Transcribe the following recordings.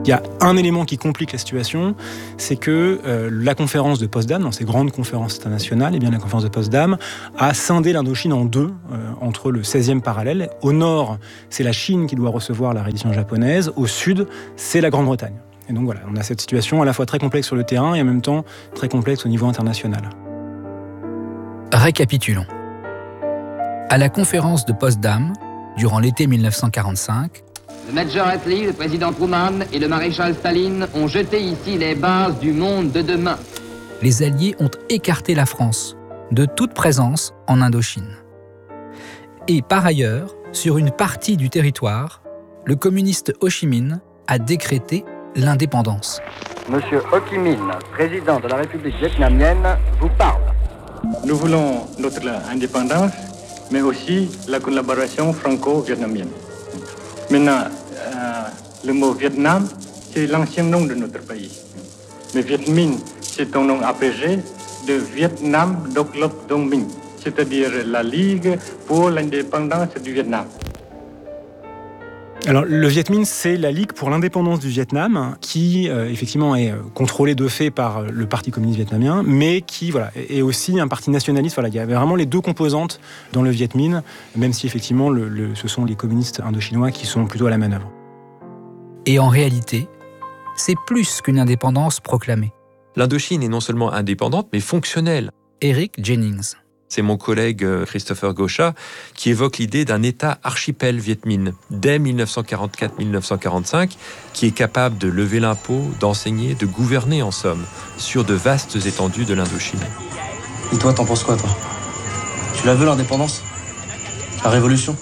Il y a un élément qui complique la situation, c'est que la conférence de Potsdam, dans ces grandes conférences internationales, la conférence de Potsdam a scindé l'Indochine en deux, entre le 16e parallèle. Au nord, c'est la Chine qui doit recevoir la reddition japonaise. Au sud, c'est la Grande-Bretagne. Et donc voilà, on a cette situation à la fois très complexe sur le terrain et en même temps très complexe au niveau international. Récapitulons. À la conférence de Potsdam, durant l'été 1945, le Major Attlee, le président Truman et le maréchal Staline ont jeté ici les bases du monde de demain. Les Alliés ont écarté la France de toute présence en Indochine. Et par ailleurs, sur une partie du territoire, le communiste Ho Chi Minh a décrété l'indépendance. Monsieur Ho Chi Minh, président de la République vietnamienne, vous parle. Nous voulons notre indépendance, mais aussi la collaboration franco-vietnamienne. Maintenant, le mot Vietnam, c'est l'ancien nom de notre pays. Mais Viet Minh, c'est un nom abrégé de Vietnam Doc Lop Dong Minh, c'est-à-dire la Ligue pour l'indépendance du Vietnam. Alors, le Viet Minh, c'est la Ligue pour l'indépendance du Vietnam, qui effectivement est contrôlée de fait par le Parti communiste vietnamien, mais qui est aussi un parti nationaliste. Il y avait vraiment les deux composantes dans le Viet Minh, même si effectivement ce sont les communistes indochinois qui sont plutôt à la manœuvre. Et en réalité, c'est plus qu'une indépendance proclamée. L'Indochine est non seulement indépendante, mais fonctionnelle. Eric Jennings. C'est mon collègue Christopher Gauchat qui évoque l'idée d'un État archipel Viet Minh dès 1944-1945 qui est capable de lever l'impôt, d'enseigner, de gouverner en somme sur de vastes étendues de l'Indochine. Et toi, t'en penses quoi, toi? Tu la veux, l'indépendance? La révolution?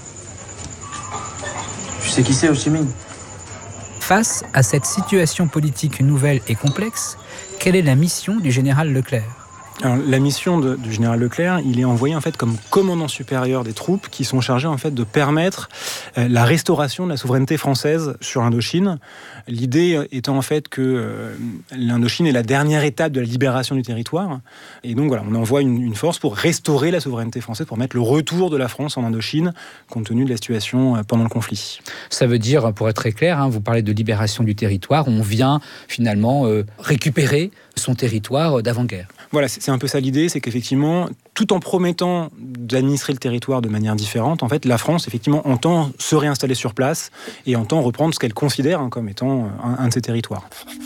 Tu sais qui c'est, Ho Chi Minh? Face à cette situation politique nouvelle et complexe, quelle est la mission du général Leclerc ? Alors, la mission du général Leclerc, il est envoyé en fait comme commandant supérieur des troupes qui sont chargées en fait de permettre la restauration de la souveraineté française sur l'Indochine. L'idée étant en fait que l'Indochine est la dernière étape de la libération du territoire. Et donc voilà, on envoie une force pour restaurer la souveraineté française, pour mettre le retour de la France en Indochine, compte tenu de la situation pendant le conflit. Ça veut dire, pour être très clair, vous parlez de libération du territoire, on vient finalement récupérer son territoire d'avant-guerre. Voilà, c'est un peu ça l'idée, c'est qu'effectivement, tout en promettant d'administrer le territoire de manière différente, en fait, la France, effectivement, entend se réinstaller sur place et entend reprendre ce qu'elle considère comme étant un de ses territoires.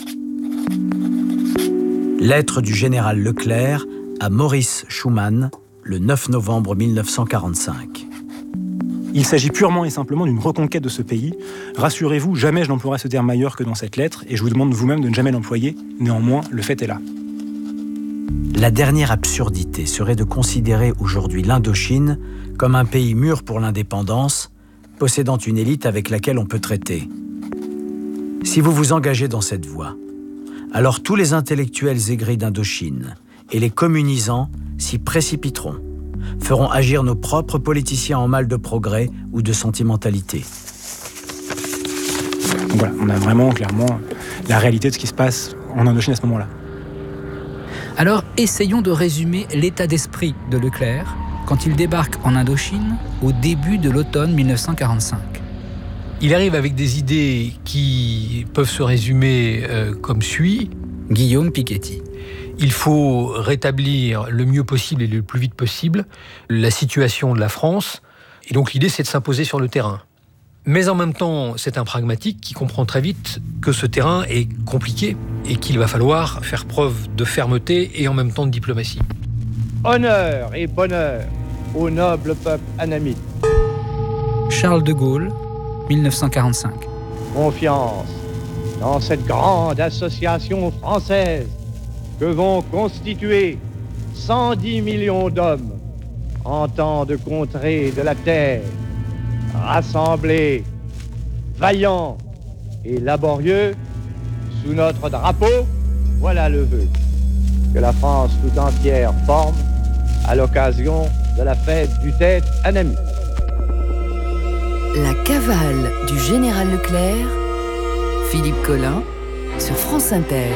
Lettre du général Leclerc à Maurice Schumann, le 9 novembre 1945. Il s'agit purement et simplement d'une reconquête de ce pays. Rassurez-vous, jamais je n'emploierai ce terme ailleurs que dans cette lettre, et je vous demande vous-même de ne jamais l'employer. Néanmoins, le fait est là. La dernière absurdité serait de considérer aujourd'hui l'Indochine comme un pays mûr pour l'indépendance, possédant une élite avec laquelle on peut traiter. Si vous vous engagez dans cette voie, alors tous les intellectuels aigris d'Indochine et les communisants s'y précipiteront, feront agir nos propres politiciens en mal de progrès ou de sentimentalité. Donc voilà, on a vraiment clairement la réalité de ce qui se passe en Indochine à ce moment-là. Alors, essayons de résumer l'état d'esprit de Leclerc quand il débarque en Indochine au début de l'automne 1945. Il arrive avec des idées qui peuvent se résumer comme suit. Guillaume Piketty. Il faut rétablir le mieux possible et le plus vite possible la situation de la France. Et donc l'idée, c'est de s'imposer sur le terrain. Mais en même temps, c'est un pragmatique qui comprend très vite que ce terrain est compliqué et qu'il va falloir faire preuve de fermeté et en même temps de diplomatie. Honneur et bonheur au noble peuple annamite. Charles de Gaulle, 1945. Confiance dans cette grande association française que vont constituer 110 millions d'hommes en temps de contrée de la terre, rassemblés, vaillants et laborieux sous notre drapeau, voilà le vœu que la France tout entière forme à l'occasion de la fête du Tête annamite. La cavale du général Leclerc, Philippe Collin, sur France Inter.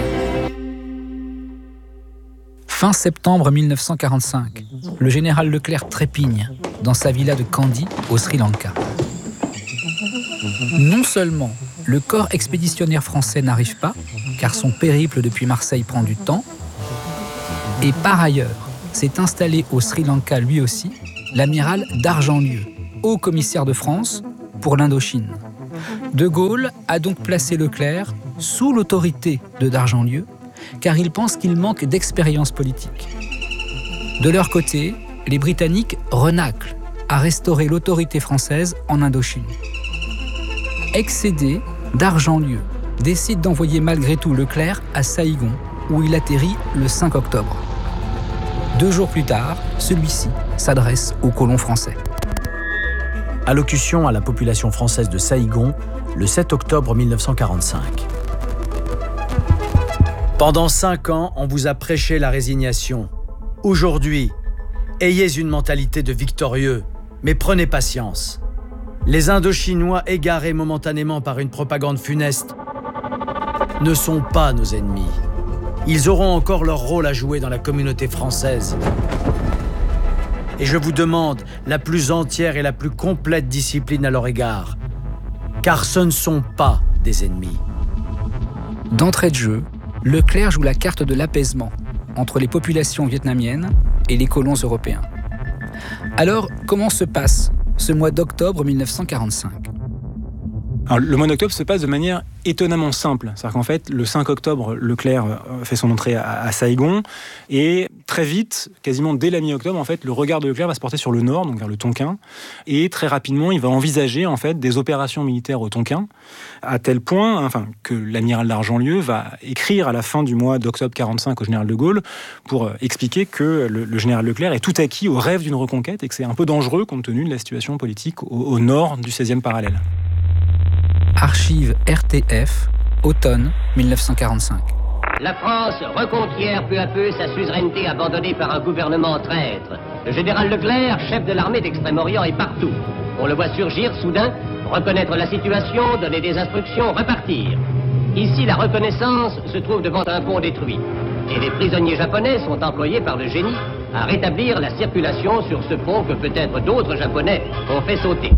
Fin septembre 1945, le général Leclerc trépigne dans sa villa de Kandy, au Sri Lanka. Non seulement le corps expéditionnaire français n'arrive pas, car son périple depuis Marseille prend du temps. Et par ailleurs, s'est installé au Sri Lanka lui aussi l'amiral d'Argentlieu, haut commissaire de France pour l'Indochine. De Gaulle a donc placé Leclerc sous l'autorité de d'Argentlieu, car il pense qu'il manque d'expérience politique. De leur côté, les Britanniques renâclent à restaurer l'autorité française en Indochine. Excédé, d'Argentlieu décide d'envoyer malgré tout Leclerc à Saïgon, où il atterrit le 5 octobre. 2 jours plus tard, celui-ci s'adresse aux colons français. Allocution à la population française de Saïgon, le 7 octobre 1945. Pendant 5 ans, on vous a prêché la résignation. Aujourd'hui, ayez une mentalité de victorieux, mais prenez patience. Les Indochinois égarés momentanément par une propagande funeste ne sont pas nos ennemis. Ils auront encore leur rôle à jouer dans la communauté française. Et je vous demande la plus entière et la plus complète discipline à leur égard, car ce ne sont pas des ennemis. D'entrée de jeu, Leclerc joue la carte de l'apaisement entre les populations vietnamiennes et les colons européens. Alors, comment se passe ce mois d'octobre 1945 ? Alors, le mois d'octobre se passe de manière étonnamment simple. C'est-à-dire qu'en fait, le 5 octobre, Leclerc fait son entrée à Saïgon et très vite, quasiment dès la mi-octobre, en fait, le regard de Leclerc va se porter sur le nord, donc vers le Tonkin, et très rapidement, il va envisager en fait des opérations militaires au Tonkin, à tel point que l'amiral d'Argentlieu va écrire à la fin du mois d'octobre 45 au général de Gaulle pour expliquer que le général Leclerc est tout acquis au rêve d'une reconquête et que c'est un peu dangereux compte tenu de la situation politique au nord du 16e parallèle. Archives RTF, automne 1945. La France reconquiert peu à peu sa suzeraineté abandonnée par un gouvernement traître. Le général Leclerc, chef de l'armée d'Extrême-Orient, est partout. On le voit surgir soudain, reconnaître la situation, donner des instructions, repartir. Ici, la reconnaissance se trouve devant un pont détruit. Et les prisonniers japonais sont employés par le génie à rétablir la circulation sur ce pont que peut-être d'autres Japonais ont fait sauter.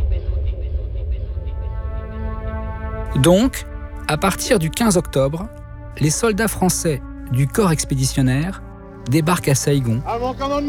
Donc, à partir du 15 octobre, les soldats français du corps expéditionnaire débarquent à Saïgon. À mon commandement !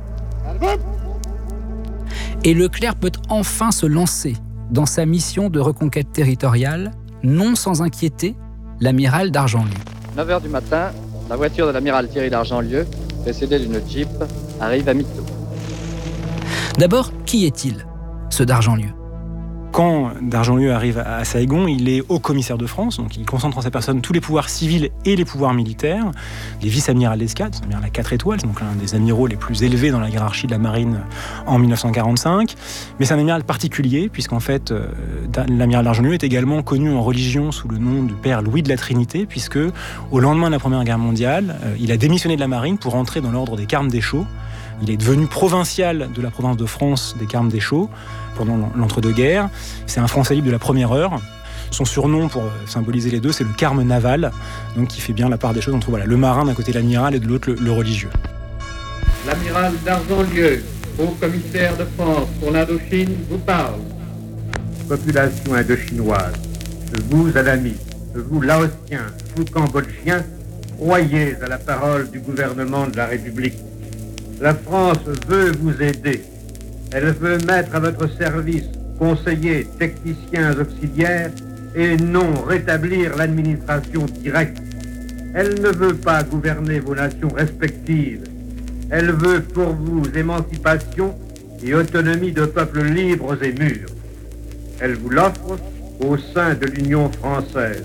Et Leclerc peut enfin se lancer dans sa mission de reconquête territoriale, non sans inquiéter l'amiral d'Argentlieu. 9h du matin, la voiture de l'amiral Thierry d'Argentlieu, précédée d'une Jeep, arrive à Mito. D'abord, qui est-il, ce d'Argentlieu ? Quand d'Argentlieu arrive à Saïgon, il est haut commissaire de France, donc il concentre en sa personne tous les pouvoirs civils et les pouvoirs militaires. Les vice-amiral d'escadre, c'est l'amiral à 4 étoiles, donc l'un des amiraux les plus élevés dans la hiérarchie de la marine en 1945. Mais c'est un amiral particulier, puisqu'en fait, l'amiral d'Argentlieu est également connu en religion sous le nom du père Louis de la Trinité, puisque au lendemain de la Première Guerre mondiale, il a démissionné de la marine pour entrer dans l'ordre des Carmes Deschaux. Il est devenu provincial de la province de France des Carmes Deschaux pendant l'entre-deux-guerres. C'est un Français libre de la première heure. Son surnom, pour symboliser les deux, c'est le Carme naval, donc qui fait bien la part des choses entre le marin d'un côté l'amiral et de l'autre le religieux. L'amiral d'Argentlieu, haut commissaire de France pour l'Indochine, vous parle. Population indochinoise, de vous à l'ami, de vous laotiens, vous cambodgiens, croyez à la parole du gouvernement de la République. La France veut vous aider. Elle veut mettre à votre service conseillers, techniciens auxiliaires et non rétablir l'administration directe. Elle ne veut pas gouverner vos nations respectives. Elle veut pour vous émancipation et autonomie de peuples libres et mûrs. Elle vous l'offre au sein de l'Union française.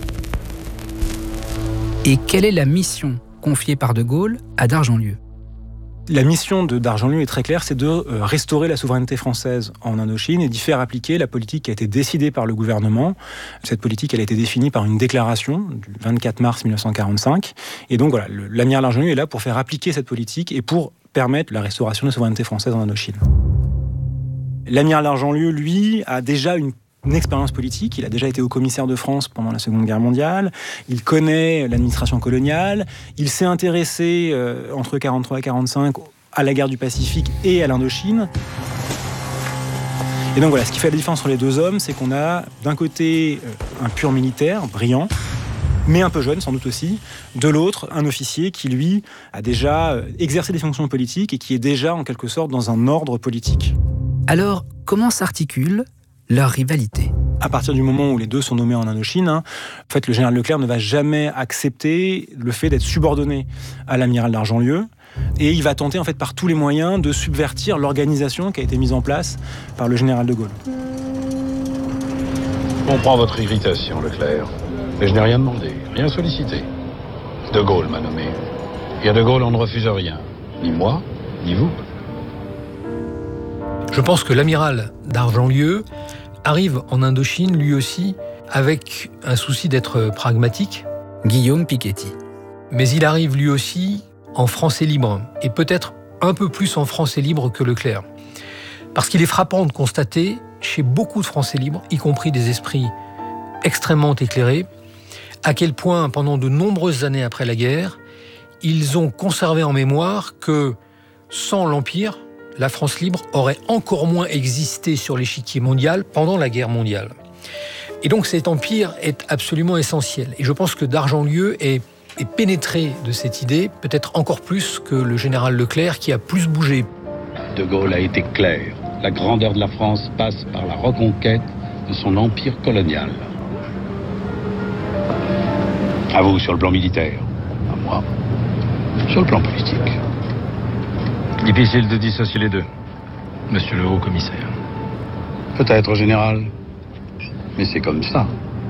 Et quelle est la mission confiée par de Gaulle à d'Argentlieu ? La mission d'Argentlieu est très claire, c'est de restaurer la souveraineté française en Indochine et d'y faire appliquer la politique qui a été décidée par le gouvernement. Cette politique, elle a été définie par une déclaration du 24 mars 1945. Et donc l'amiral d'Argentlieu est là pour faire appliquer cette politique et pour permettre la restauration de la souveraineté française en Indochine. L'amiral d'Argentlieu, lui, a déjà une expérience politique. Il a déjà été haut commissaire de France pendant la Seconde Guerre mondiale. Il connaît l'administration coloniale. Il s'est intéressé entre 1943 et 1945 à la guerre du Pacifique et à l'Indochine. Et donc voilà, ce qui fait la différence entre les deux hommes, c'est qu'on a d'un côté un pur militaire, brillant, mais un peu jeune sans doute aussi. De l'autre, un officier qui, lui, a déjà exercé des fonctions politiques et qui est déjà en quelque sorte dans un ordre politique. Alors, comment s'articule leur rivalité ? À partir du moment où les deux sont nommés en Indochine, en fait, le général Leclerc ne va jamais accepter le fait d'être subordonné à l'amiral d'Argentlieu. Et il va tenter en fait par tous les moyens de subvertir l'organisation qui a été mise en place par le général de Gaulle. Je comprends votre irritation, Leclerc. Mais je n'ai rien demandé, rien sollicité. De Gaulle m'a nommé. Et à de Gaulle, on ne refuse rien. Ni moi, ni vous. Je pense que l'amiral d'Argentlieu arrive en Indochine, lui aussi, avec un souci d'être pragmatique. Guillaume Piketty. Mais il arrive lui aussi en français libre, et peut-être un peu plus en français libre que Leclerc. Parce qu'il est frappant de constater, chez beaucoup de français libres, y compris des esprits extrêmement éclairés, à quel point, pendant de nombreuses années après la guerre, ils ont conservé en mémoire que, sans l'Empire, la France libre aurait encore moins existé sur l'échiquier mondial pendant la guerre mondiale. Et donc cet empire est absolument essentiel. Et je pense que d'Argentlieu est pénétré de cette idée, peut-être encore plus que le général Leclerc, qui a plus bougé. De Gaulle a été clair. La grandeur de la France passe par la reconquête de son empire colonial. À vous sur le plan militaire, à moi sur le plan politique. Difficile de dissocier les deux, monsieur le haut-commissaire. Peut-être, général, mais c'est comme ça.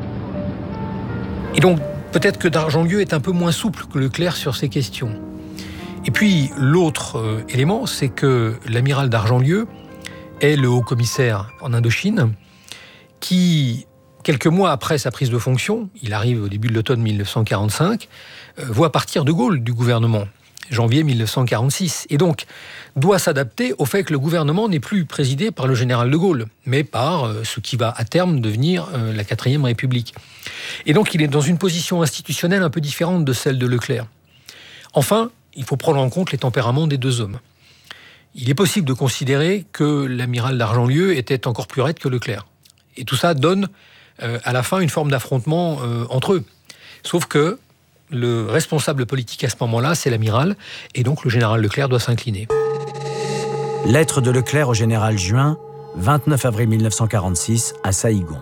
Et donc, peut-être que d'Argentlieu est un peu moins souple que Leclerc sur ces questions. Et puis, l'autre élément, c'est que l'amiral d'Argentlieu est le haut-commissaire en Indochine, qui, quelques mois après sa prise de fonction, il arrive au début de l'automne 1945, voit partir de Gaulle du gouvernement, janvier 1946, et donc doit s'adapter au fait que le gouvernement n'est plus présidé par le général de Gaulle, mais par ce qui va à terme devenir la 4e République. Et donc il est dans une position institutionnelle un peu différente de celle de Leclerc. Enfin, il faut prendre en compte les tempéraments des deux hommes. Il est possible de considérer que l'amiral d'Argentlieu était encore plus raide que Leclerc. Et tout ça donne à la fin une forme d'affrontement entre eux. Sauf que le responsable politique à ce moment-là, c'est l'amiral, et donc le général Leclerc doit s'incliner. Lettre de Leclerc au général Juin, 29 avril 1946, à Saïgon.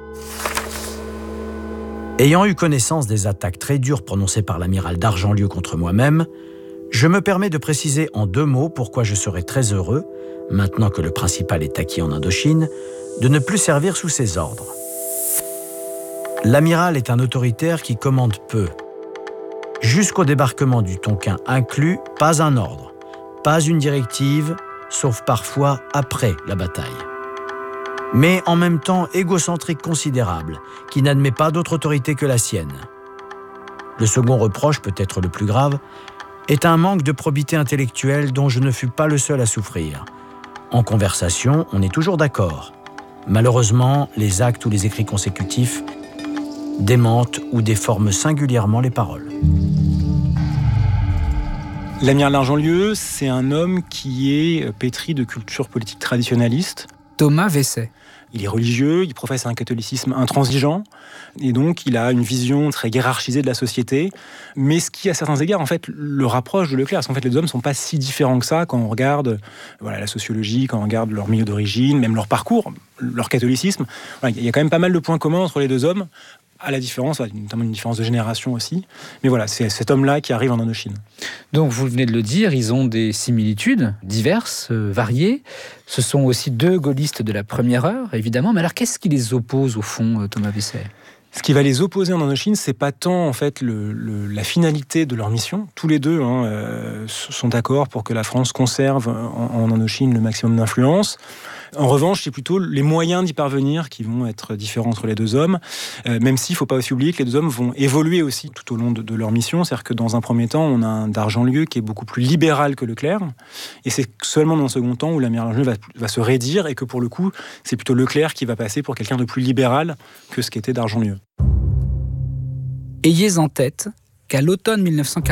Ayant eu connaissance des attaques très dures prononcées par l'amiral d'Argentlieu contre moi-même, je me permets de préciser en 2 mots pourquoi je serais très heureux, maintenant que le principal est acquis en Indochine, de ne plus servir sous ses ordres. L'amiral est un autoritaire qui commande peu. Jusqu'au débarquement du Tonkin inclus, pas un ordre, pas une directive, sauf parfois après la bataille. Mais en même temps égocentrique considérable, qui n'admet pas d'autre autorité que la sienne. Le second reproche, peut-être le plus grave, est un manque de probité intellectuelle dont je ne fus pas le seul à souffrir. En conversation, on est toujours d'accord. Malheureusement, les actes ou les écrits consécutifs démentent ou déforment singulièrement les paroles. L'amiral d'Argentlieu, c'est un homme qui est pétri de culture politique traditionnaliste. Thomas Vesset. Il est religieux, il professe un catholicisme intransigeant, et donc il a une vision très hiérarchisée de la société, mais ce qui, à certains égards, en fait, le rapproche de Leclerc. Parce qu'en fait, les deux hommes ne sont pas si différents que ça quand on regarde la sociologie, quand on regarde leur milieu d'origine, même leur parcours, leur catholicisme. Il y a quand même pas mal de points communs entre les deux hommes, à la différence, notamment une différence de génération aussi. Mais voilà, c'est cet homme-là qui arrive en Indochine. Donc, vous venez de le dire, ils ont des similitudes diverses, variées. Ce sont aussi 2 gaullistes de la première heure, évidemment. Mais alors, qu'est-ce qui les oppose, au fond, Thomas Vesset ? Ce qui va les opposer en Indochine, c'est pas tant en fait la finalité de leur mission. Tous les deux sont d'accord pour que la France conserve en Indochine le maximum d'influence. En revanche, c'est plutôt les moyens d'y parvenir qui vont être différents entre les deux hommes, même s'il ne faut pas aussi oublier que les deux hommes vont évoluer aussi tout au long de leur mission. C'est-à-dire que dans un premier temps, on a un d'Argentlieu qui est beaucoup plus libéral que Leclerc, et c'est seulement dans un second temps où l'amiral d'Argentlieu va se raidir, et que pour le coup, c'est plutôt Leclerc qui va passer pour quelqu'un de plus libéral que ce qu'était d'Argentlieu. Ayez en tête qu'à l'automne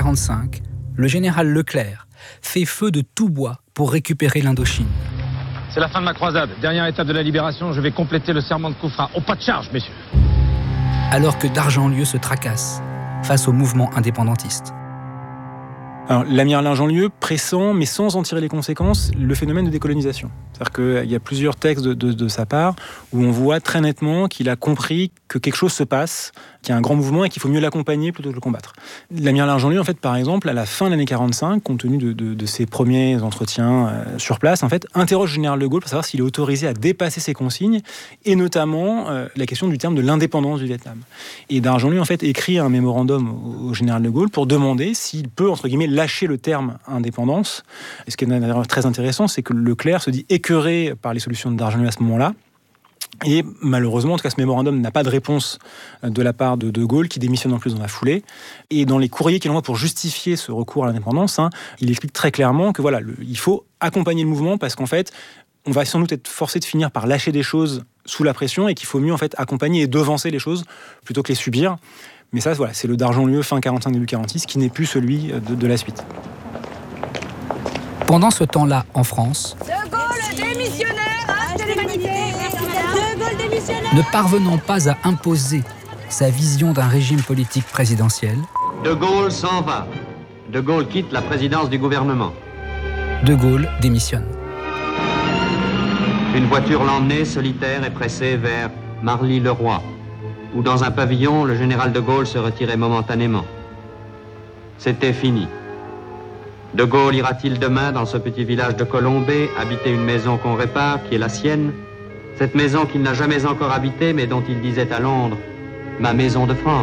1945, le général Leclerc fait feu de tout bois pour récupérer l'Indochine. C'est la fin de ma croisade. Dernière étape de la libération, je vais compléter le serment de Koufra. Au pas de charge, messieurs. Alors que Dargent-Lieu se tracasse face au mouvement indépendantiste. Alors, l'amiral Dargent-Lieu pressent, mais sans en tirer les conséquences, le phénomène de décolonisation. C'est-à-dire qu'il y a plusieurs textes de sa part où on voit très nettement qu'il a compris que quelque chose se passe, qu'il y a un grand mouvement et qu'il faut mieux l'accompagner plutôt que le combattre. L'amiral Dargent-Lieu, en fait, par exemple, à la fin de l'année 45, compte tenu de ses premiers entretiens sur place, en fait, interroge le général de Gaulle pour savoir s'il est autorisé à dépasser ses consignes, et notamment la question du terme de l'indépendance du Vietnam. Et Dargent-Lieu, en fait, écrit un mémorandum au général de Gaulle pour demander s'il peut, entre guillemets, lâcher le terme indépendance. Et ce qui est d'ailleurs très intéressant, c'est que Leclerc se dit écœuré par les solutions de Dargent-Lieu à ce moment-là. Et malheureusement, en tout cas, ce mémorandum n'a pas de réponse de la part de Gaulle, qui démissionne en plus dans la foulée. Et dans les courriers qu'il envoie pour justifier ce recours à l'indépendance, il explique très clairement que voilà, il faut accompagner le mouvement parce qu'en fait, on va sans doute être forcé de finir par lâcher des choses sous la pression et qu'il faut mieux en fait accompagner et devancer les choses plutôt que les subir. Mais ça, voilà, c'est le Dargent-Lieu fin 45, début 46, qui n'est plus celui de la suite. Pendant ce temps-là, en France, De Gaulle démissionnaire, acte de l'humanité. De Gaulle démissionnaire. ne parvenant pas à imposer sa vision d'un régime politique présidentiel, De Gaulle s'en va. De Gaulle quitte la présidence du gouvernement. De Gaulle démissionne. Une voiture l'emmenait solitaire et pressée vers Marly-le-Roi, où dans un pavillon, le général de Gaulle se retirait momentanément. C'était fini. De Gaulle ira-t-il demain dans ce petit village de Colombey habiter une maison qu'on répare, qui est la sienne, cette maison qu'il n'a jamais encore habitée, mais dont il disait à Londres « Ma maison de France ».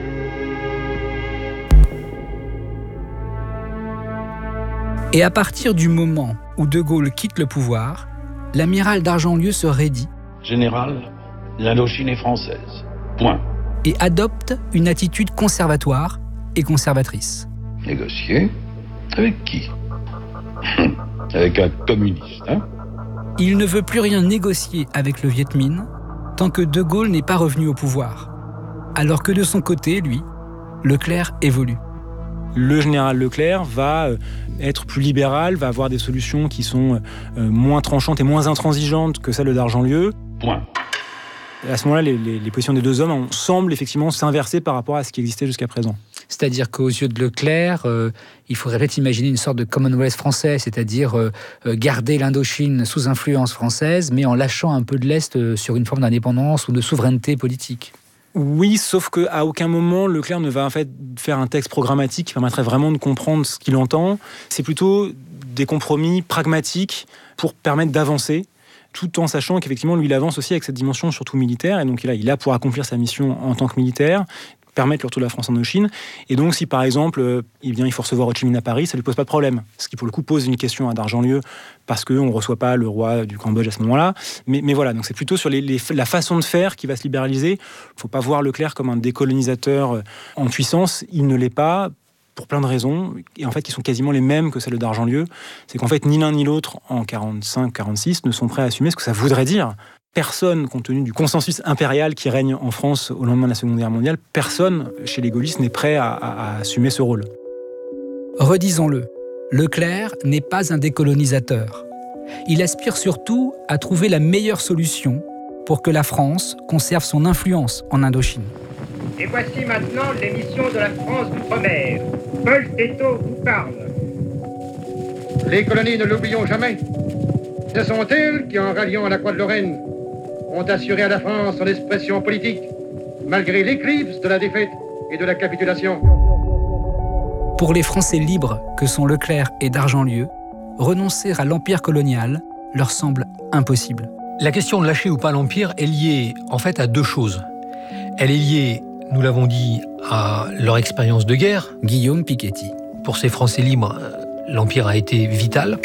Et à partir du moment où De Gaulle quitte le pouvoir, l'amiral Dargent-Lieu se raidit. Général, l'Indochine est française. Point. Et adopte une attitude conservatoire et conservatrice. Négocier? Avec qui? Avec un communiste, hein? Il ne veut plus rien négocier avec le Viet Minh tant que De Gaulle n'est pas revenu au pouvoir. Alors que de son côté, lui, Leclerc évolue. Le général Leclerc va être plus libéral, va avoir des solutions qui sont moins tranchantes et moins intransigeantes que celles de Dargent-Lieu. Point. À ce moment-là, les positions des deux hommes semblent effectivement s'inverser par rapport à ce qui existait jusqu'à présent. C'est-à-dire qu'aux yeux de Leclerc, il faudrait peut-être imaginer une sorte de Commonwealth français, c'est-à-dire garder l'Indochine sous influence française, mais en lâchant un peu de l'Est sur une forme d'indépendance ou de souveraineté politique. Oui, sauf qu'à aucun moment, Leclerc ne va en fait faire un texte programmatique qui permettrait vraiment de comprendre ce qu'il entend. C'est plutôt des compromis pragmatiques pour permettre d'avancer, tout en sachant qu'effectivement, lui, il avance aussi avec cette dimension surtout militaire. Et donc, il a pour accomplir sa mission en tant que militaire, permettre le retour de la France en Indochine. Et donc, si par exemple, il faut recevoir Ho Chi Minh à Paris, ça ne lui pose pas de problème. Ce qui, pour le coup, pose une question à Dargent-Lieu, parce qu'on ne reçoit pas le roi du Cambodge à ce moment-là. Mais voilà, donc c'est plutôt sur la façon de faire qui va se libéraliser. Il ne faut pas voir Leclerc comme un décolonisateur en puissance. Il ne l'est pas, pour plein de raisons, et en fait, qui sont quasiment les mêmes que celles de Dargent-Lieu. C'est qu'en fait, ni l'un ni l'autre, en 45-46, ne sont prêts à assumer ce que ça voudrait dire. Personne, compte tenu du consensus impérial qui règne en France au lendemain de la Seconde Guerre mondiale, personne chez les gaullistes n'est prêt à assumer ce rôle. Redisons-le, Leclerc n'est pas un décolonisateur. Il aspire surtout à trouver la meilleure solution pour que la France conserve son influence en Indochine. Et voici maintenant l'émission de la France d'outre-mer. Paul Thétot vous parle. Les colonies, ne l'oublions jamais, ce sont elles qui, en ralliant à la Croix de Lorraine, ont assuré à la France son expression politique, malgré l'éclipse de la défaite et de la capitulation. Pour les Français libres que sont Leclerc et Dargent-Lieu, renoncer à l'empire colonial leur semble impossible. La question de lâcher ou pas l'empire est liée en fait à deux choses. Elle est liée, nous l'avons dit, à leur expérience de guerre. Guillaume Piketty. Pour ces Français libres, l'empire a été vital.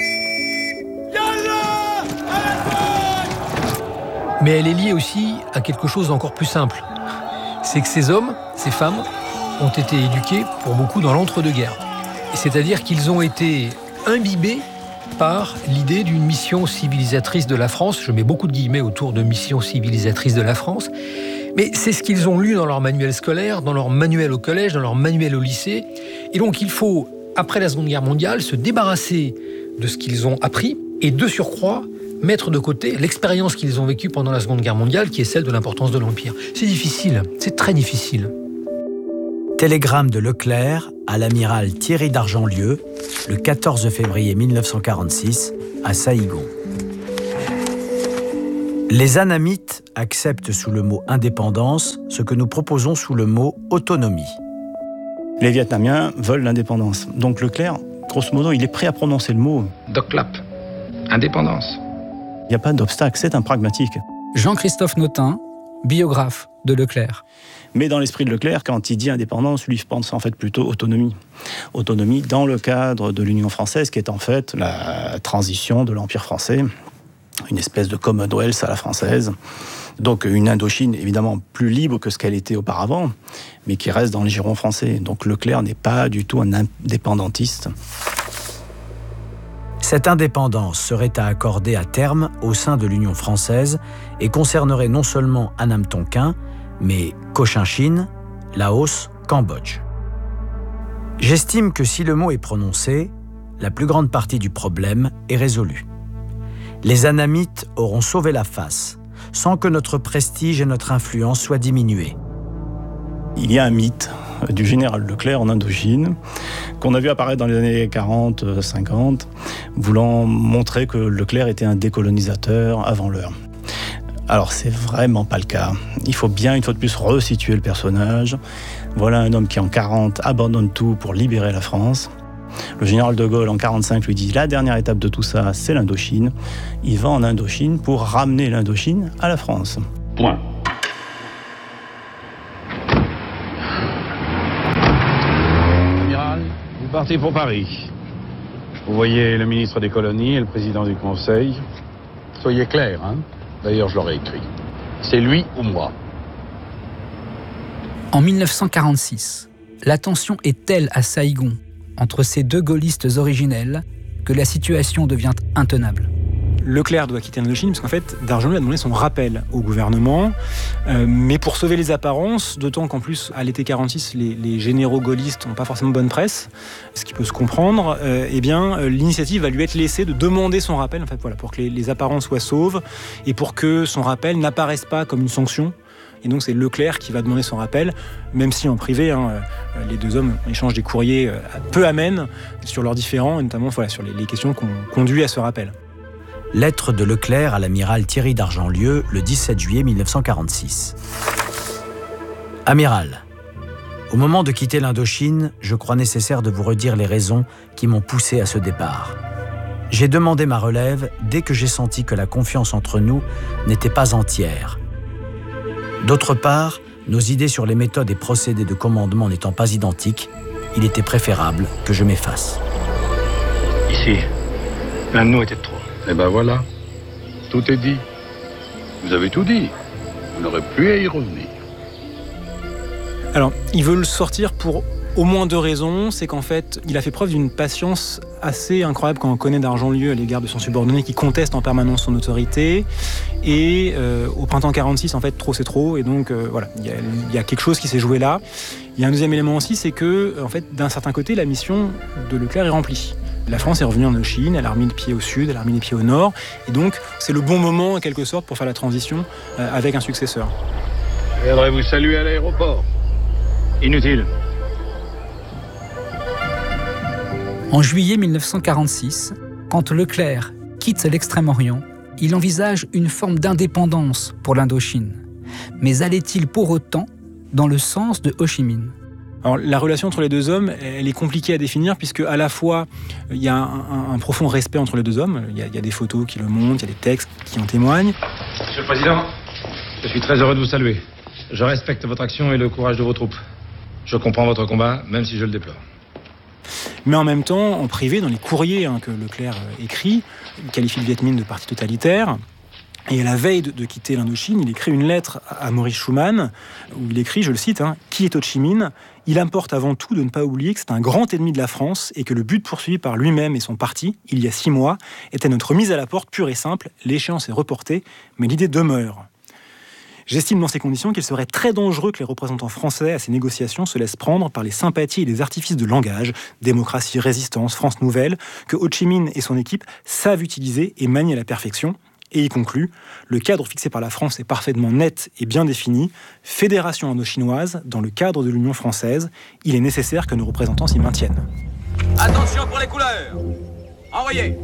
Mais elle est liée aussi à quelque chose d'encore plus simple. C'est que ces hommes, ces femmes, ont été éduqués pour beaucoup dans l'entre-deux-guerres. C'est-à-dire qu'ils ont été imbibés par l'idée d'une mission civilisatrice de la France. Je mets beaucoup de guillemets autour de mission civilisatrice de la France. Mais c'est ce qu'ils ont lu dans leur manuel scolaire, dans leur manuel au collège, dans leur manuel au lycée. Et donc il faut, après la Seconde Guerre mondiale, se débarrasser de ce qu'ils ont appris et de surcroît mettre de côté l'expérience qu'ils ont vécue pendant la Seconde Guerre mondiale, qui est celle de l'importance de l'Empire. C'est difficile, c'est très difficile. Télégramme de Leclerc à l'amiral Thierry d'Argentlieu, le 14 février 1946, à Saïgon. Les Annamites acceptent sous le mot indépendance ce que nous proposons sous le mot autonomie. Les Vietnamiens veulent l'indépendance. Donc Leclerc, grosso modo, il est prêt à prononcer le mot. Doclap, indépendance. Il n'y a pas d'obstacle, c'est un pragmatique. Jean-Christophe Notin, biographe de Leclerc. Mais dans l'esprit de Leclerc, quand il dit indépendance, lui, il pense en fait plutôt autonomie. Autonomie dans le cadre de l'Union française, qui est en fait la transition de l'Empire français, une espèce de Commonwealth à la française. Donc une Indochine évidemment plus libre que ce qu'elle était auparavant, mais qui reste dans les girons français. Donc Leclerc n'est pas du tout un indépendantiste. Cette indépendance serait à accorder à terme au sein de l'Union française et concernerait non seulement Annam Tonkin, mais Cochinchine, Laos, Cambodge. J'estime que si le mot est prononcé, la plus grande partie du problème est résolue. Les Annamites auront sauvé la face, sans que notre prestige et notre influence soient diminués. Il y a un mythe du général Leclerc en Indochine, qu'on a vu apparaître dans les années 40-50, voulant montrer que Leclerc était un décolonisateur avant l'heure. Alors c'est vraiment pas le cas. Il faut bien une fois de plus resituer le personnage. Voilà un homme qui en 40 abandonne tout pour libérer la France. Le général de Gaulle en 45 lui dit la dernière étape de tout ça, c'est l'Indochine. Il va en Indochine pour ramener l'Indochine à la France. Point. Amiral, vous partez pour Paris. Vous voyez le ministre des colonies et le président du Conseil. Soyez clair, hein. D'ailleurs, je l'aurais écrit. C'est lui ou moi. En 1946, la tension est telle à Saïgon, entre ces deux gaullistes originels, que la situation devient intenable. Leclerc doit quitter l'Indochine parce qu'en fait, Dargentlieu a demandé son rappel au gouvernement, mais pour sauver les apparences, d'autant qu'en plus, à l'été 46, les généraux gaullistes n'ont pas forcément bonne presse, ce qui peut se comprendre, l'initiative va lui être laissée de demander son rappel, en fait, voilà, pour que les apparences soient sauves et pour que son rappel n'apparaisse pas comme une sanction. Et donc c'est Leclerc qui va demander son rappel, même si en privé, les deux hommes échangent des courriers peu amènes sur leurs différends, et notamment voilà, sur les questions qui ont conduit à ce rappel. Lettre de Leclerc à l'amiral Thierry d'Argentlieu, le 17 juillet 1946. Amiral, au moment de quitter l'Indochine, je crois nécessaire de vous redire les raisons qui m'ont poussé à ce départ. J'ai demandé ma relève dès que j'ai senti que la confiance entre nous n'était pas entière. D'autre part, nos idées sur les méthodes et procédés de commandement n'étant pas identiques, il était préférable que je m'efface. Ici, l'un de nous était de trop. Eh ben voilà, tout est dit. Vous avez tout dit. Vous n'aurez plus à y revenir. Alors, il veut le sortir pour au moins deux raisons. C'est qu'en fait, il a fait preuve d'une patience assez incroyable quand on connaît Dargentlieu à l'égard de son subordonné qui conteste en permanence son autorité. Et au printemps 46, en fait, trop c'est trop. Et donc, voilà, il y a quelque chose qui s'est joué là. Il y a un deuxième élément aussi, c'est que, en fait, d'un certain côté, la mission de Leclerc est remplie. La France est revenue en Indochine, elle a remis le pied au sud, elle a remis les pieds au nord. Et donc, c'est le bon moment, en quelque sorte, pour faire la transition avec un successeur. Je viendrai vous saluer à l'aéroport. Inutile. En juillet 1946, quand Leclerc quitte l'Extrême-Orient, il envisage une forme d'indépendance pour l'Indochine. Mais allait-il pour autant dans le sens de Ho Chi Minh ? Alors, la relation entre les deux hommes, elle est compliquée à définir puisque à la fois, il y a un profond respect entre les deux hommes. Il y a des photos qui le montrent, il y a des textes qui en témoignent. Monsieur le Président, je suis très heureux de vous saluer. Je respecte votre action et le courage de vos troupes. Je comprends votre combat, même si je le déplore. Mais en même temps, en privé, dans les courriers que Leclerc écrit, il qualifie le Viet Minh de parti totalitaire. Et à la veille de quitter l'Indochine, il écrit une lettre à Maurice Schumann, où il écrit, je le cite, « Qui est Ho Chi Minh ? Il importe avant tout de ne pas oublier que c'est un grand ennemi de la France et que le but poursuivi par lui-même et son parti, il y a 6 mois, était notre remise à la porte pure et simple. L'échéance est reportée, mais l'idée demeure. » J'estime dans ces conditions qu'il serait très dangereux que les représentants français à ces négociations se laissent prendre par les sympathies et les artifices de langage, démocratie, résistance, France nouvelle, que Ho Chi Minh et son équipe savent utiliser et manier à la perfection. Et il conclut « Le cadre fixé par la France est parfaitement net et bien défini. Fédération indo-chinoise dans le cadre de l'Union française. Il est nécessaire que nos représentants s'y maintiennent. » Attention pour les couleurs. Envoyez.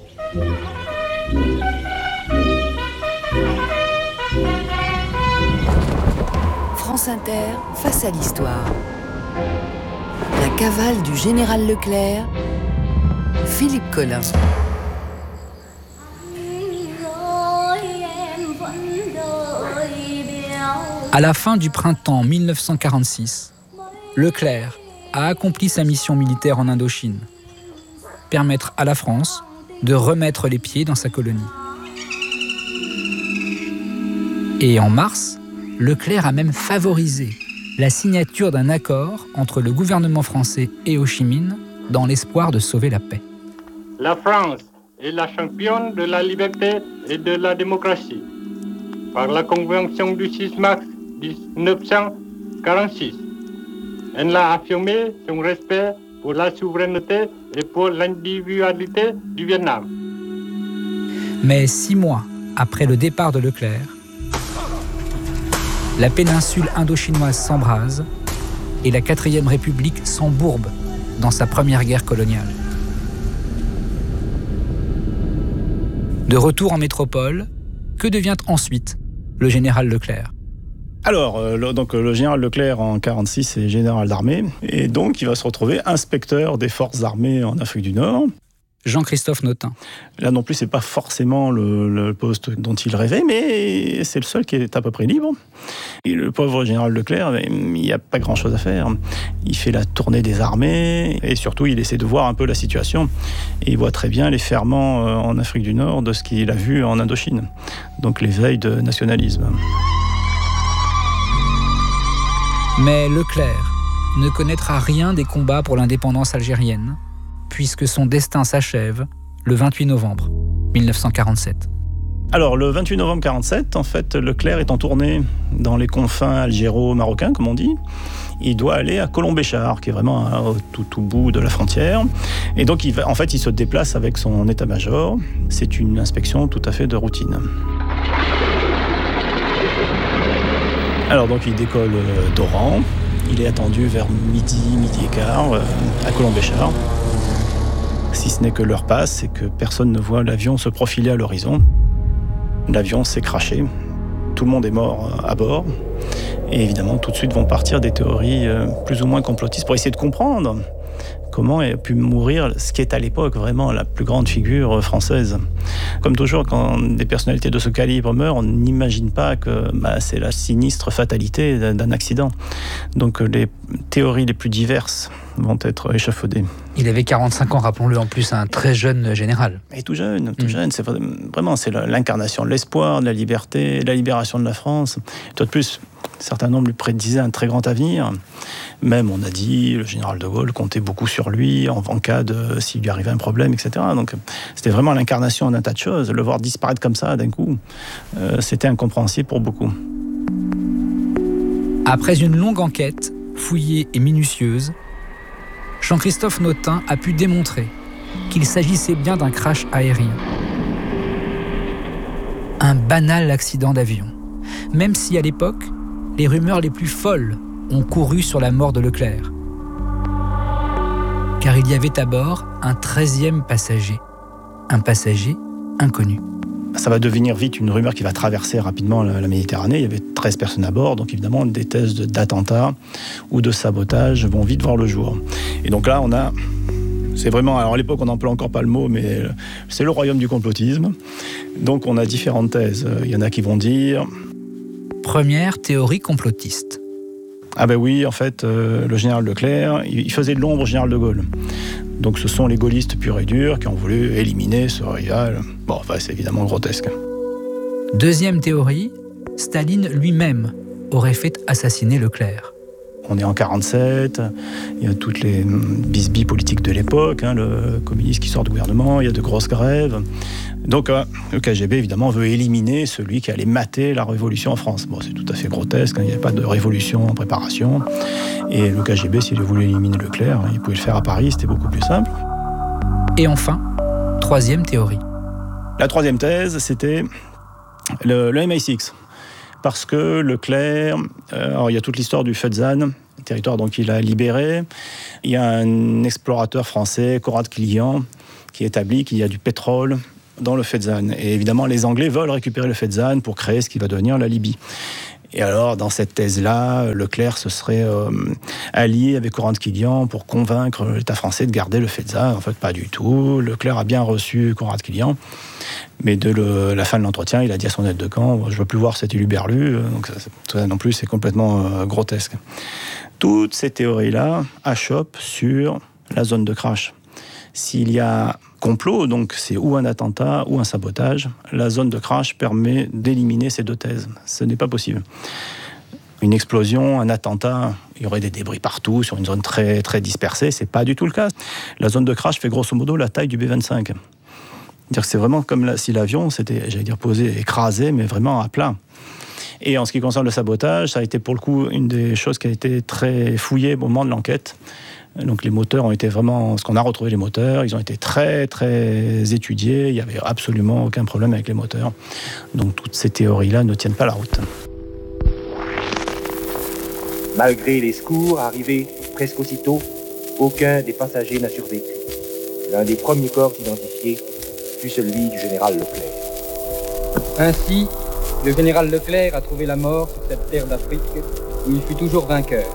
France Inter, face à l'histoire. La cavale du général Leclerc, Philippe Collin. À la fin du printemps 1946, Leclerc a accompli sa mission militaire en Indochine. Permettre à la France de remettre les pieds dans sa colonie. Et en mars, Leclerc a même favorisé la signature d'un accord entre le gouvernement français et Ho Chi Minh dans l'espoir de sauver la paix. La France est la championne de la liberté et de la démocratie. Par la Convention du 6 mars 1946, elle a affirmé son respect pour la souveraineté et pour l'individualité du Vietnam. Mais 6 mois après le départ de Leclerc, la péninsule indo-chinoise s'embrase et la 4e République s'embourbe dans sa première guerre coloniale. De retour en métropole, que devient ensuite le général Leclerc? Alors, le général Leclerc en 1946 est général d'armée, et donc il va se retrouver inspecteur des forces armées en Afrique du Nord. Jean-Christophe Notin. Là non plus, c'est pas forcément le poste dont il rêvait, mais c'est le seul qui est à peu près libre. Et le pauvre général Leclerc, il n'y a pas grand-chose à faire. Il fait la tournée des armées, et surtout, il essaie de voir un peu la situation. Et il voit très bien les ferments en Afrique du Nord de ce qu'il a vu en Indochine. Donc l'éveil de nationalisme. Mais Leclerc ne connaîtra rien des combats pour l'indépendance algérienne, puisque son destin s'achève le 28 novembre 1947. Alors, le 28 novembre 1947, en fait, Leclerc est en tournée dans les confins algéro-marocains, comme on dit. Il doit aller à Colombéchard, qui est vraiment au tout bout de la frontière. Et donc, il se déplace avec son état-major. C'est une inspection tout à fait de routine. Alors, donc, il décolle d'Oran. Il est attendu vers midi et quart, à Colombéchard. Si ce n'est que l'heure passe et que personne ne voit l'avion se profiler à l'horizon. L'avion s'est crashé. Tout le monde est mort à bord. Et évidemment, tout de suite vont partir des théories plus ou moins complotistes pour essayer de comprendre comment a pu mourir ce qui est à l'époque vraiment la plus grande figure française. Comme toujours, quand des personnalités de ce calibre meurent, on n'imagine pas que c'est la sinistre fatalité d'un accident. Donc les théories les plus diverses vont être échafaudées. Il avait 45 ans, rappelons-le, en plus, un très jeune général. Et tout jeune, c'est vraiment l'incarnation de l'espoir, de la liberté, de la libération de la France. Tout de plus, certains nombres lui prédisaient un très grand avenir. Même, on a dit, le général de Gaulle comptait beaucoup sur lui en cas de s'il lui arrivait un problème, etc. Donc, c'était vraiment l'incarnation d'un tas de choses. Le voir disparaître comme ça, d'un coup, c'était incompréhensible pour beaucoup. Après une longue enquête, fouillée et minutieuse, Jean-Christophe Notin a pu démontrer qu'il s'agissait bien d'un crash aérien. Un banal accident d'avion. Même si, à l'époque, les rumeurs les plus folles ont couru sur la mort de Leclerc. Car il y avait à bord un 13e passager. Un passager inconnu. Ça va devenir vite une rumeur qui va traverser rapidement la Méditerranée. Il y avait 13 personnes à bord, donc évidemment des thèses d'attentat ou de sabotage vont vite voir le jour. Et donc là, c'est vraiment, alors à l'époque on n'emploie encore pas le mot, mais c'est le royaume du complotisme. Donc on a différentes thèses. Il y en a qui vont dire... Première théorie complotiste. Ah ben oui, en fait, le général Leclerc, il faisait de l'ombre au général de Gaulle. Donc ce sont les gaullistes purs et durs qui ont voulu éliminer ce rival. Bon, enfin, c'est évidemment grotesque. Deuxième théorie, Staline lui-même aurait fait assassiner Leclerc. On est en 1947, il y a toutes les bisbilles politiques de l'époque, le communiste qui sort du gouvernement, il y a de grosses grèves. Donc le KGB, évidemment, veut éliminer celui qui allait mater la révolution en France. Bon, c'est tout à fait grotesque, il n'y avait pas de révolution en préparation. Et le KGB, s'il voulait éliminer Leclerc, il pouvait le faire à Paris, c'était beaucoup plus simple. Et enfin, troisième théorie. La troisième thèse, c'était le MI6. Parce que Leclerc, alors il y a toute l'histoire du Fezzan, territoire donc il a libéré. Il y a un explorateur français, Conrad Quillian, qui établit qu'il y a du pétrole dans le Fezzan. Et évidemment, les Anglais veulent récupérer le Fezzan pour créer ce qui va devenir la Libye. Et alors, dans cette thèse-là, Leclerc se serait allié avec Conrad Quillian pour convaincre l'État français de garder le Fezzan. En fait, pas du tout. Leclerc a bien reçu Conrad Quillian, mais la fin de l'entretien, il a dit à son aide de camp « Je ne veux plus voir cet éluberlu ». Donc ça non plus, c'est complètement grotesque. Toutes ces théories-là achoppent sur la zone de crash. S'il y a complot, donc c'est ou un attentat ou un sabotage, la zone de crash permet d'éliminer ces deux thèses. Ce n'est pas possible. Une explosion, un attentat, il y aurait des débris partout, sur une zone très, très dispersée, c'est pas du tout le cas. La zone de crash fait grosso modo la taille du B-25. C'est-à-dire que c'est vraiment comme si l'avion s'était, posé, écrasé, mais vraiment à plat. Et en ce qui concerne le sabotage, ça a été pour le coup une des choses qui a été très fouillée au moment de l'enquête. Donc les moteurs ont été vraiment... Parce qu'on a retrouvé les moteurs, ils ont été très, très étudiés. Il n'y avait absolument aucun problème avec les moteurs. Donc toutes ces théories-là ne tiennent pas la route. Malgré les secours arrivés presque aussitôt, aucun des passagers n'a survécu. L'un des premiers corps identifiés fut celui du général Leclerc. Ainsi, le général Leclerc a trouvé la mort sur cette terre d'Afrique où il fut toujours vainqueur.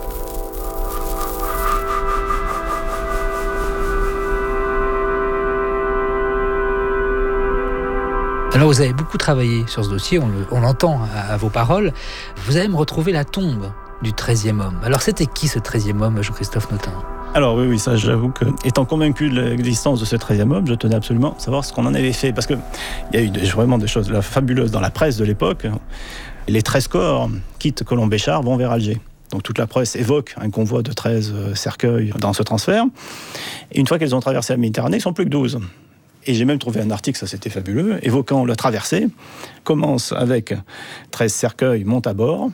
Alors vous avez beaucoup travaillé sur ce dossier, on l'entend à vos paroles. Vous allez me retrouver la tombe du 13e homme. Alors c'était qui ce 13e homme, Jean-Christophe Notin ? Alors oui, ça j'avoue que, étant convaincu de l'existence de ce 13e homme, je tenais absolument à savoir ce qu'on en avait fait. Parce qu'il y a eu vraiment des choses fabuleuses dans la presse de l'époque. Les 13 corps quittent Colomb-Béchar, vont vers Alger. Donc toute la presse évoque un convoi de 13 cercueils dans ce transfert. Et une fois qu'ils ont traversé la Méditerranée, ils ne sont plus que 12. Et j'ai même trouvé un article, ça c'était fabuleux, évoquant la traversée, commence avec 13 cercueils, monte à bord,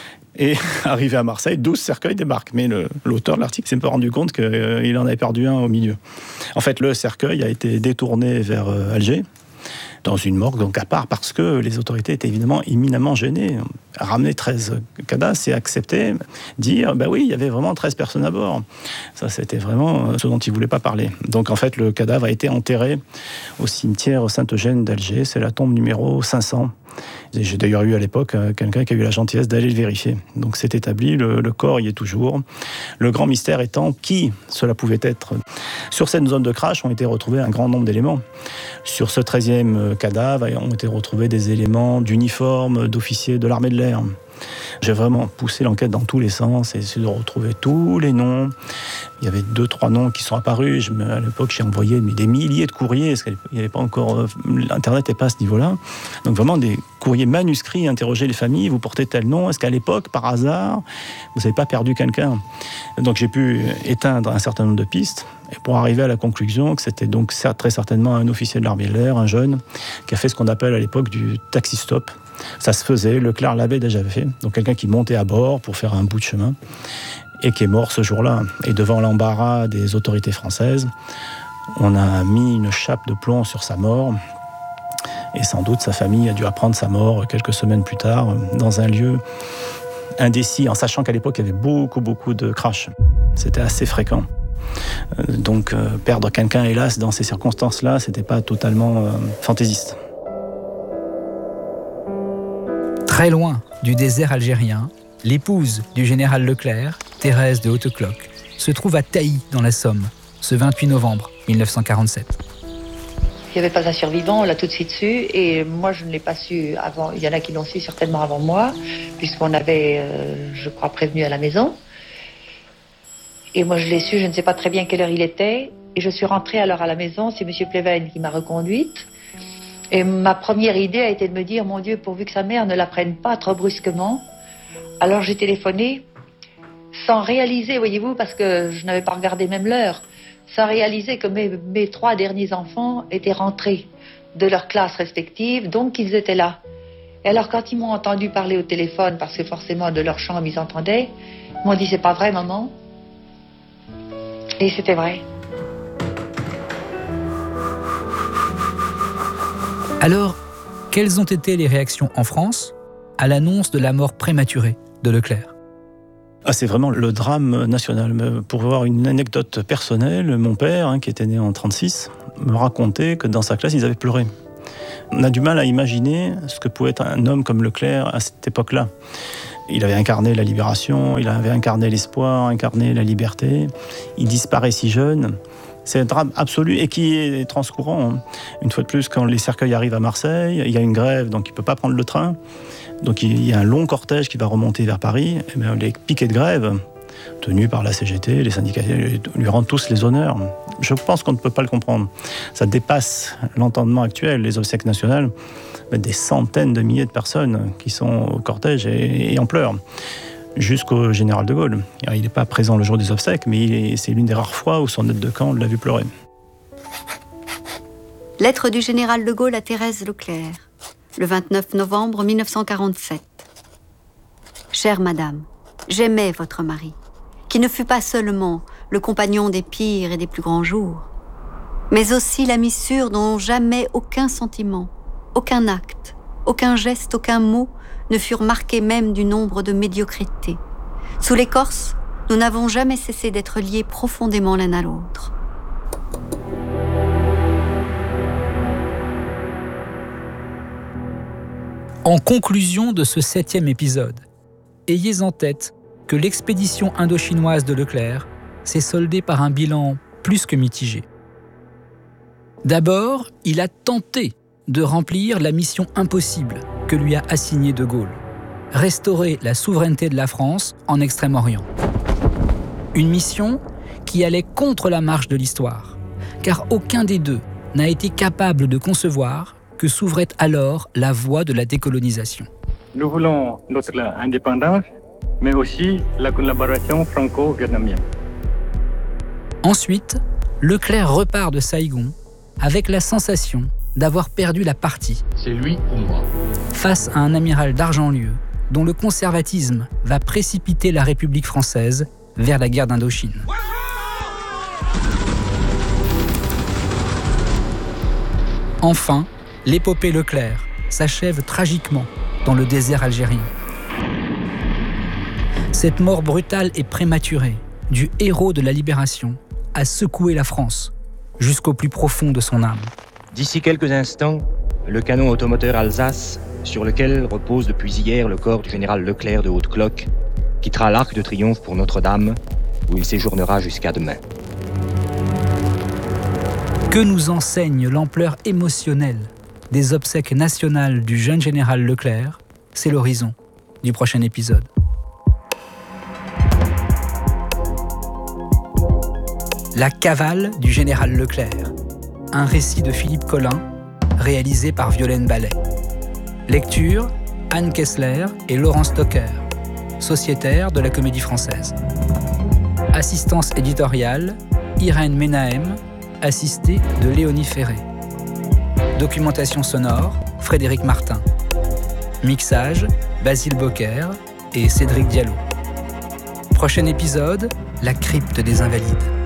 et arrivé à Marseille, 12 cercueils débarquent. Mais l'auteur de l'article ne s'est pas rendu compte qu'il en avait perdu un au milieu. En fait, le cercueil a été détourné vers Alger, dans une morgue, donc à part, parce que les autorités étaient évidemment éminemment gênées. Ramener 13 cadavres, c'est accepter, dire, oui, il y avait vraiment 13 personnes à bord. Ça, c'était vraiment ce dont ils ne voulaient pas parler. Donc, en fait, le cadavre a été enterré au cimetière Saint-Eugène d'Alger. C'est la tombe numéro 500. Et j'ai d'ailleurs eu à l'époque quelqu'un qui a eu la gentillesse d'aller le vérifier. Donc, c'est établi, le corps y est toujours. Le grand mystère étant qui cela pouvait être. Sur cette zone de crash ont été retrouvés un grand nombre d'éléments. Sur ce 13e cadavre ont été retrouvés des éléments d'uniforme d'officiers de l'armée de l'air. J'ai vraiment poussé l'enquête dans tous les sens et essayé de retrouver tous les noms. Il y avait 2-3 noms qui sont apparus. À l'époque, j'ai envoyé des milliers de courriers, parce qu'il n'y avait pas encore... Internet n'est pas à ce niveau-là. Donc vraiment des courriers manuscrits, interroger les familles. Vous portez tel nom. Est-ce qu'à l'époque, par hasard, vous n'avez pas perdu quelqu'un ? Donc j'ai pu éteindre un certain nombre de pistes. Et pour arriver à la conclusion que c'était donc très certainement un officier de l'armée de l'air, un jeune, qui a fait ce qu'on appelle à l'époque du taxi-stop. Ça se faisait, Leclerc l'avait déjà fait. Donc quelqu'un qui montait à bord pour faire un bout de chemin et qui est mort ce jour-là. Et devant l'embarras des autorités françaises, on a mis une chape de plomb sur sa mort. Et sans doute, sa famille a dû apprendre sa mort quelques semaines plus tard, dans un lieu indécis, en sachant qu'à l'époque, il y avait beaucoup de crashs. C'était assez fréquent. Donc, perdre quelqu'un, hélas, dans ces circonstances-là, c'était pas totalement fantaisiste. Très loin du désert algérien, l'épouse du général Leclerc, Thérèse de Hautecloque, se trouve à Tailly, dans la Somme, ce 28 novembre 1947. Il n'y avait pas un survivant, on l'a tout de suite su, et moi je ne l'ai pas su avant. Il y en a qui l'ont su certainement avant moi, puisqu'on avait, je crois, prévenu à la maison. Et moi je l'ai su, je ne sais pas très bien quelle heure il était, et je suis rentrée alors à la maison, c'est M. Pleven qui m'a reconduite. Et ma première idée a été de me dire, mon Dieu, pourvu que sa mère ne la prenne pas trop brusquement. Alors j'ai téléphoné, sans réaliser, voyez-vous, parce que je n'avais pas regardé même l'heure, sans réaliser que mes 3 derniers enfants étaient rentrés de leurs classes respectives, donc ils étaient là. Et alors quand ils m'ont entendu parler au téléphone, parce que forcément de leur chambre ils entendaient, ils m'ont dit, c'est pas vrai, maman? Et c'était vrai. Alors, quelles ont été les réactions en France à l'annonce de la mort prématurée de Leclerc ? C'est vraiment le drame national. Pour avoir une anecdote personnelle, mon père, qui était né en 1936, me racontait que dans sa classe, ils avaient pleuré. On a du mal à imaginer ce que pouvait être un homme comme Leclerc à cette époque-là. Il avait incarné la libération, il avait incarné l'espoir, incarné la liberté. Il disparaît si jeune. C'est un drame absolu et qui est transcourant. Une fois de plus, quand les cercueils arrivent à Marseille, il y a une grève, donc il ne peut pas prendre le train. Donc il y a un long cortège qui va remonter vers Paris. Et bien, les piquets de grève, tenus par la CGT, les syndicats, lui rendent tous les honneurs. Je pense qu'on ne peut pas le comprendre. Ça dépasse l'entendement actuel. Les obsèques nationales, des centaines de milliers de personnes qui sont au cortège et en pleurs. Jusqu'au général de Gaulle. Il n'est pas présent le jour des obsèques, mais c'est l'une des rares fois où son aide de camp l'a vu pleurer. Lettre du général de Gaulle à Thérèse Leclerc, le 29 novembre 1947. Chère madame, j'aimais votre mari, qui ne fut pas seulement le compagnon des pires et des plus grands jours, mais aussi l'ami sûr dont jamais aucun sentiment, aucun acte, aucun geste, aucun mot ne furent marqués même du nombre de médiocrités. Sous l'écorce, nous n'avons jamais cessé d'être liés profondément l'un à l'autre. En conclusion de ce 7e épisode, ayez en tête que l'expédition indo-chinoise de Leclerc s'est soldée par un bilan plus que mitigé. D'abord, il a tenté de remplir la mission impossible que lui a assignée de Gaulle, restaurer la souveraineté de la France en Extrême-Orient. Une mission qui allait contre la marche de l'histoire, car aucun des deux n'a été capable de concevoir que s'ouvrait alors la voie de la décolonisation. Nous voulons notre indépendance, mais aussi la collaboration franco-vietnamienne. Ensuite, Leclerc repart de Saïgon avec la sensation d'avoir perdu la partie. C'est lui ou moi. Face à un amiral d'Argentlieu, dont le conservatisme va précipiter la République française vers la guerre d'Indochine. Enfin, l'épopée Leclerc s'achève tragiquement dans le désert algérien. Cette mort brutale et prématurée du héros de la libération a secoué la France jusqu'au plus profond de son âme. D'ici quelques instants, le canon automoteur Alsace, sur lequel repose depuis hier le corps du général Leclerc de Haute-Cloque, quittera l'Arc de Triomphe pour Notre-Dame, où il séjournera jusqu'à demain. Que nous enseigne l'ampleur émotionnelle des obsèques nationales du jeune général Leclerc? C'est l'horizon du prochain épisode. La cavale du général Leclerc. Un récit de Philippe Collin, réalisé par Violaine Ballet. Lecture, Anne Kessler et Laurence Stocker, sociétaires de la Comédie Française. Assistance éditoriale, Irène Menahem, assistée de Léonie Ferré. Documentation sonore, Frédéric Martin. Mixage, Basile Bocquer et Cédric Diallo. Prochain épisode, la crypte des Invalides.